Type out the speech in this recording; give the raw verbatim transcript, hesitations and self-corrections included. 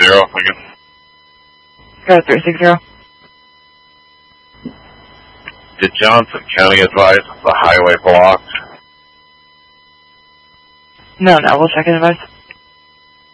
zero, again. Go three six zero. Did Johnson County advise the highway blocked? No, no, we'll check in advice.